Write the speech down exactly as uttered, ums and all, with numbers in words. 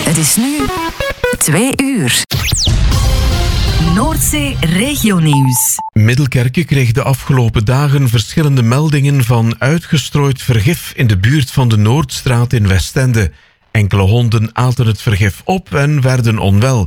Het is nu twee uur. Noordzee Regionieuws. Middelkerke kreeg de afgelopen dagen verschillende meldingen van uitgestrooid vergif in de buurt van de Noordstraat in Westende. Enkele honden aten het vergif op en werden onwel.